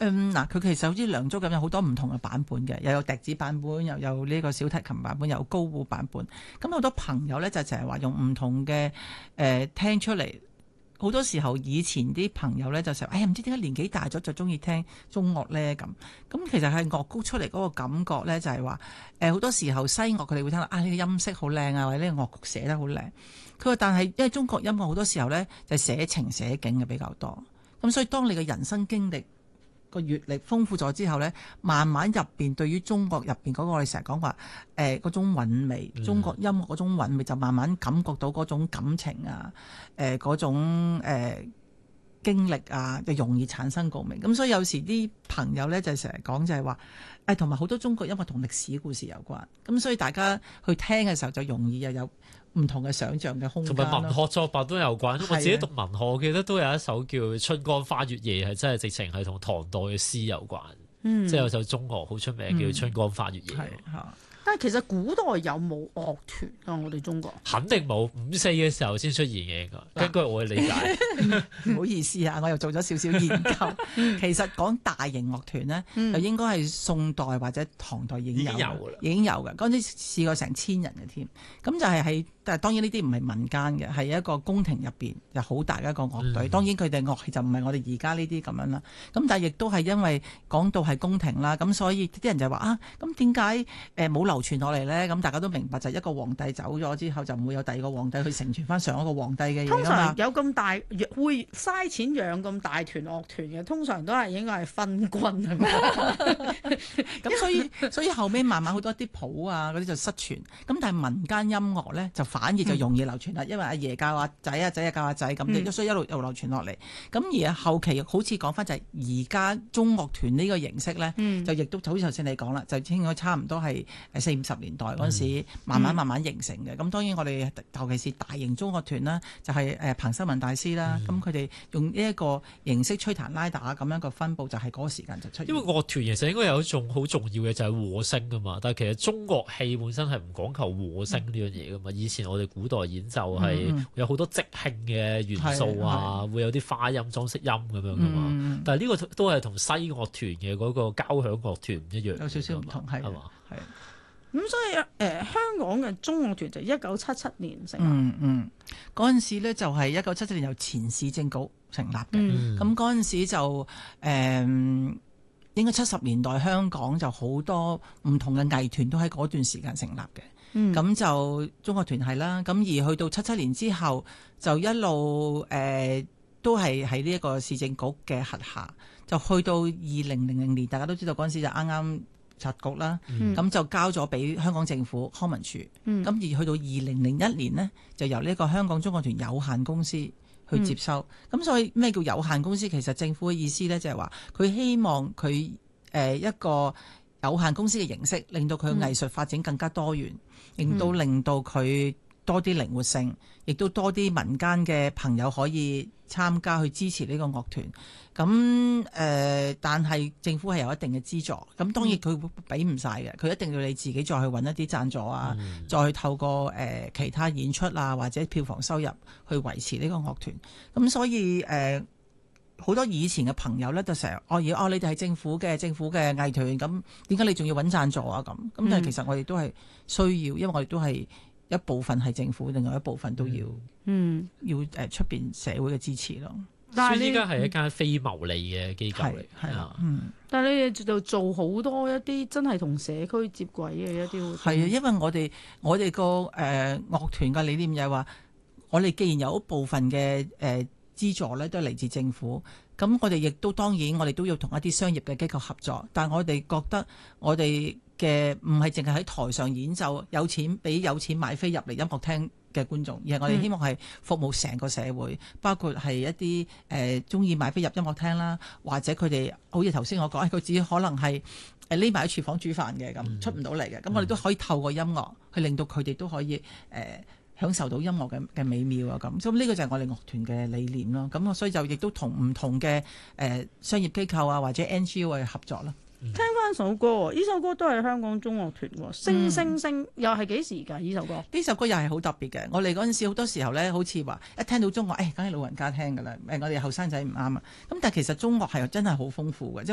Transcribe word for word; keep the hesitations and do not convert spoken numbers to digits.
嗯嗱，佢其實好似梁祝咁有好多唔同嘅版本嘅，又有笛子版本，又有呢個小提琴版本，又有高胡版本。咁好多朋友咧就成日話用唔同嘅誒、呃、聽出嚟。好多時候以前啲朋友咧就成日，哎呀唔知點解年紀大咗就中意聽中樂咧咁。咁其實係樂曲出嚟嗰個感覺咧，就係話誒好多時候西樂佢哋會聽到啊呢個音色好靚啊，或者呢個樂曲寫得好靚。佢話但係因為中國音樂好多時候咧就寫情寫景嘅比較多。咁所以當你嘅人生經歷個閱歷豐富咗之後咧，慢慢入邊對於中國入邊嗰個我哋成日講話誒嗰種韻味，嗯、中國音樂嗰種韻味就慢慢感覺到嗰種感情啊，誒、呃、嗰種誒、呃、經歷啊，就容易產生共鳴。咁所以有時啲朋友咧就成日講就係話誒，同埋好多中國音樂同歷史故事有關。咁所以大家去聽嘅時候就容易又有唔同嘅想像嘅空間， 同埋文學作品都有關。我自己讀文學，我記得都有一首叫《春光花月夜》，係真係直情係同唐代嘅詩有關。嗯、即係有首中樂好出名叫《春光花月夜》。 嗯但係其實古代有冇樂團啊？我哋中國肯定冇，五四嘅時候先出現嘅應該。根據我嘅理解， 唔好意思啊，我又做咗少少研究。其實講大型樂團呢，嗯、就應該係宋代或者唐代已經有，已經有㗎啦，已經有嘅。嗰陣時試過成千人嘅添。咁就係喺，但係當然呢啲唔係民間嘅，係一個宮廷入邊就好大嘅一個樂隊。嗯、當然佢哋樂器就唔係我哋而家呢啲咁樣啦。咁但係亦都係因為講到係宮廷啦，咁所以啲人就話啊，咁點解誒冇流傳落嚟咧？咁大家都明白，就係一個皇帝走咗之後，就唔會有第二個皇帝去承傳翻上一個皇帝嘅嘢。 通常有咁大會嘥錢養咁大團樂團嘅，通常都係應該係分軍係咪？ 咁所以所以後尾慢慢好多啲譜啊嗰啲就失傳。咁但係民間音樂咧就反而就容易流傳啦，嗯、因為阿爺教阿仔，阿仔啊教阿仔咁，嗯、所以一路又流傳落嚟。咁而後期好似講翻就係而家中樂團呢個形式咧，嗯、就亦都好似頭先你講啦，就應該差唔多係四五十年代嗰陣時慢慢慢慢形成嘅。咁、嗯、當然我哋尤其是大型中樂團啦，就係誒彭秀文大師啦，咁佢哋用呢一個形式吹彈拉打咁樣個分佈，就係嗰個時間就出現。 因為樂團其實應該有一種好重要嘅就係和聲噶嘛，但係其實中樂器本身係唔講求和聲呢樣嘢噶嘛。以前我哋古代演奏係有好多即興嘅元素啊，嗯、會有啲花音、裝飾音咁樣噶嘛。嗯、但係呢個都係同西樂團嘅嗰個交響樂團唔一樣， 有少少唔同係嘛？係。 咁所以誒、呃，香港嘅中樂團就一九七七年成立。 嗯嗯，嗰陣時咧就係一九七七年由前市政局成立嘅。咁嗰陣時就誒、呃，應該七十年代香港就好多唔同嘅藝團都喺嗰段時間成立嘅。咁、嗯、就中樂團係啦。咁而去到七七年之後，就一路誒、呃、都係喺呢一個市政局嘅轄下。就去到二零零零年，大家都知道嗰陣時就啱啱拆局啦，咁、嗯、就交咗俾香港政府康文署，咁、嗯、而去到二零零一年呢，就由呢個香港中樂團有限公司去接收。咁、嗯、所以咩叫有限公司？其實政府嘅意思呢，就係話佢希望佢誒一個有限公司嘅形式，令到佢嘅藝術發展更加多元，亦都令到佢多啲靈活性，亦都多啲民間嘅朋友可以參加去支持呢個樂團。咁誒、呃，但係政府係有一定嘅資助，咁當然佢俾唔晒嘅，佢一定要你自己再去揾一啲贊助啊，嗯、再去透過誒、呃、其他演出啊或者票房收入去維持呢個樂團。咁所以誒，好、呃、多以前嘅朋友咧就成日哦，而哦你哋係政府嘅政府嘅藝團，咁點解你仲要揾贊助啊？咁咁但係其實我哋都係需要，因為我哋都係一部分係政府，另外一部分都要嗯要誒出邊社會嘅支持咯。 但係依家係一間非牟利嘅機構嚟，係啊，嗯。 但係你哋就做好多一啲真係同社區接軌嘅一啲活動。 係啊，因為我哋我哋個誒樂團嘅理念就係話，我哋既然有一部分嘅誒資助咧，都係嚟自政府，咁我哋亦都當然我哋都要同一啲商業嘅機構合作，但係我哋覺得我哋嘅唔係淨係喺台上演奏，有錢俾有錢買飛入嚟音樂廳嘅觀眾，而係我哋希望係服務成個社會，嗯、包括係一啲誒中意買飛入音樂廳啦，或者佢哋好似頭先我講，佢自己可能係誒匿埋喺廚房煮飯嘅咁，嗯、出唔到嚟嘅，咁、嗯、我哋都可以透過音樂去令到佢哋都可以誒、呃、享受到音樂嘅嘅美妙啊咁，咁呢個就係我哋樂團嘅理念咯。咁所以就亦都同唔同嘅誒、呃、商業機構啊或者 N G O 去合作啦。 聽翻首歌，呢首歌都係香港中樂團喎，星星星又係幾時㗎？呢首歌呢首歌又係好特別嘅。我哋嗰陣時好多時候咧，好似話一聽到中樂，誒梗係老人家聽㗎啦，誒我哋後生仔唔啱啊。咁但係其實中樂係真係好豐富嘅，即